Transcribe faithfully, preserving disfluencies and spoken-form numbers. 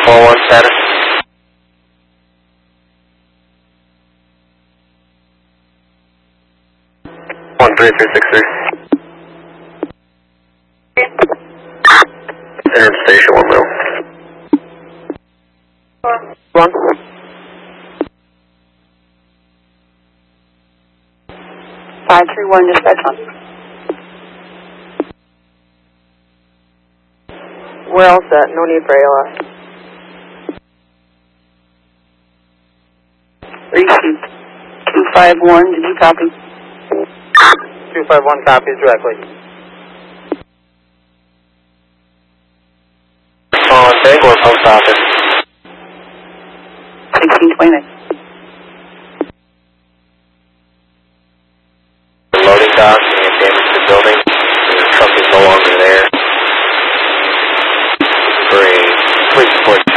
one one status. one three three six three. Enter station one mil. One. five three one dispatch one. We're all set. No need for A L S. Receipt two five one, did you copy? two five one copies directly. On Bangor Post Office. sixteen twenty-nine. Loading dock and damage to the building. The truck is no longer there. For a police report.